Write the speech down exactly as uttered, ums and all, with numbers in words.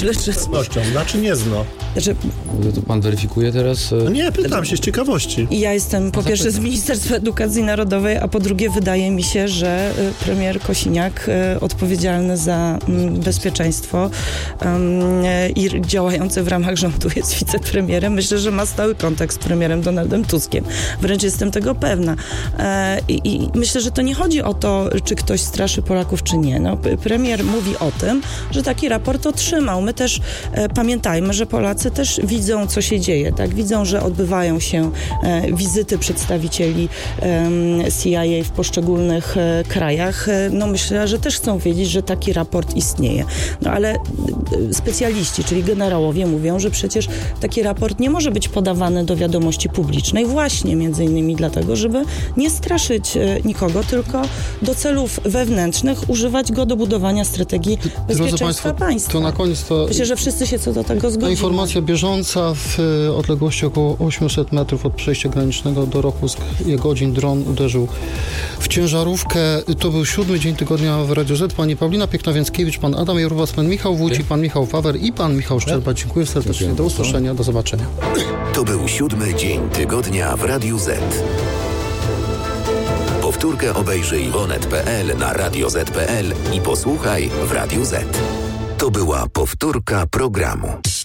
myślę, że... Z pewnością, znaczy nie zno. Że... To pan weryfikuje teraz? No nie, pytam się z ciekawości. Ja jestem po pierwsze z Ministerstwa Edukacji Narodowej, a po drugie wydaje mi się, że premier Kosiniak odpowiedzialny za bezpieczeństwo i działający w ramach rządu jest wicepremierem. Myślę, że ma stały kontakt z premierem Donaldem Tuskiem. Wręcz jestem tego pewna. I, i myślę, że to nie chodzi o to, czy ktoś straszy Polaków, czy nie. No, premier mówi o tym, że taki raport otrzymał. My też e, pamiętajmy, że Polacy też widzą, co się dzieje, tak? Widzą, że odbywają się e, wizyty przedstawicieli e, C I A w poszczególnych e, krajach. E, no myślę, że też chcą wiedzieć, że taki raport istnieje. No ale e, specjaliści, czyli generałowie mówią, że przecież taki raport nie może być podawany do wiadomości publicznej właśnie między innymi dlatego, żeby nie straszyć e, nikogo, tylko do celów wewnętrznych używać go do budowania strategii bezpieczeństwa Państwa, państwa. To na koniec to... Myślę, że wszyscy się co do tego zgodzimy. To informacja bieżąca w odległości około osiemset metrów od przejścia granicznego do Rokusk godzin dron uderzył w ciężarówkę. To był siódmy dzień tygodnia w Radiu Z. Pani Paulina Piekna-Więckiewicz, pan Adam Jaruwas, pan Michał Wójcik, pan Michał Fawer i pan Michał Szczerba. Dziękuję serdecznie. Do usłyszenia, do zobaczenia. To był siódmy dzień tygodnia w Radiu Z. Powtórkę obejrzyj w onet kropka pe el, na radio zet kropka pe el i posłuchaj w Radiu Z. To była powtórka programu.